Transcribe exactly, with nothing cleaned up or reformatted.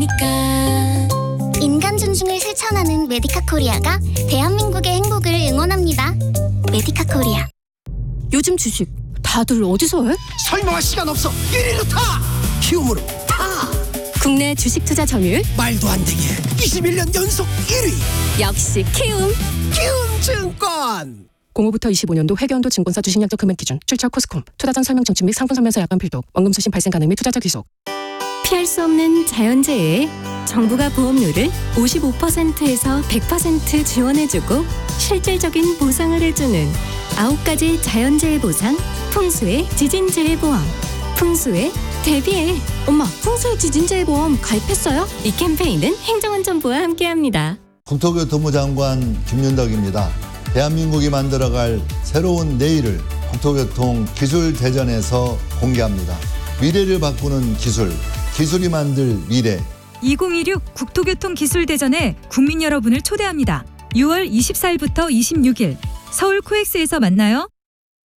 테니까. 인간 존중을 실천하는 메디카 코리아가 대한민국의 행복을 응원합니다. 메디카 코리아. 요즘 주식 다들 어디서 해? 설명할 시간 없어. 일 위로 타. 키움으로 타. 국내 주식 투자 점유율 말도 안 되게 이십일 년 연속 일 위. 역시 키움. 키움증권. 공오부터 이십오 년도 회계연도 증권사 주식약정 금액 기준 출처 코스콤 투자 전 설명 청취 및 상품 설명서 약관 필독 원금 수신 발생 가능 및 투자자 귀속. 피할 수 없는 자연재해에 정부가 보험료를 오십오 퍼센트에서 백 퍼센트 지원해주고 실질적인 보상을 해주는 아홉 가지 자연재해 보상 풍수의 지진재해 보험. 풍수에 대비해. 엄마, 풍수의 지진재해 보험 가입했어요? 이 캠페인은 행정안전부와 함께합니다. 국토교통부 장관 김윤덕입니다. 대한민국이 만들어갈 새로운 내일을 국토교통 기술대전에서 공개합니다. 미래를 바꾸는 기술, 기술이 만들 미래. 이천이십육 국토교통기술대전에 국민 여러분을 초대합니다. 유월 이십사일부터 이십육일 서울 코엑스에서 만나요.